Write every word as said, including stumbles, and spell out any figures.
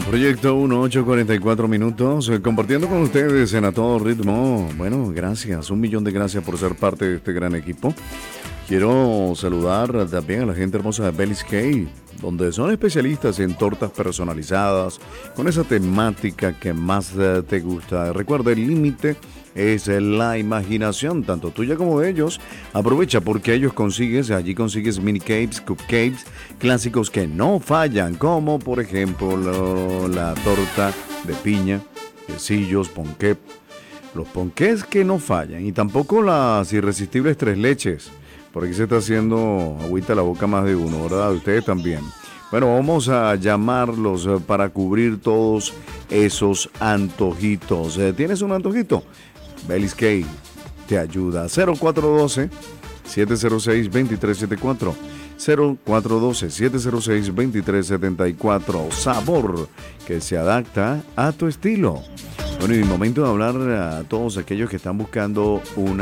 Proyecto uno, ocho cuarenta y cuatro minutos, eh, compartiendo con ustedes en A Todo Ritmo. Bueno, gracias, un millón de gracias por ser parte de este gran equipo. Quiero saludar también a la gente hermosa de Belly's Cake, donde son especialistas en tortas personalizadas, con esa temática que más eh, te gusta. Recuerda, el límite es la imaginación, tanto tuya como de ellos. Aprovecha porque ellos consigues, allí consigues mini cakes, cupcakes, clásicos que no fallan, como por ejemplo lo, la torta de piña, quesillos, ponqué, los ponqués que no fallan, y tampoco las irresistibles tres leches. Por aquí se está haciendo agüita a la boca más de uno, ¿verdad? Ustedes también. Bueno, vamos a llamarlos para cubrir todos esos antojitos. ¿Tienes un antojito? Belly's Cake te ayuda. cero cuatro uno dos, siete cero seis, dos tres siete cuatro. cero cuatro uno dos, siete cero seis, dos tres siete cuatro. Sabor que se adapta a tu estilo. Bueno, y el momento de hablar a todos aquellos que están buscando una